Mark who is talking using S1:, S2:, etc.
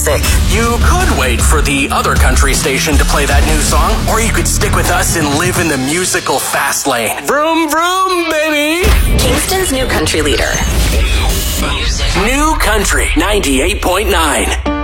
S1: music.
S2: You could wait for the other country station to play that new song, or you could stick with us and live in the musical fast lane. Vroom, vroom, baby!
S1: Kingston's new country leader.
S2: New Country 98.9.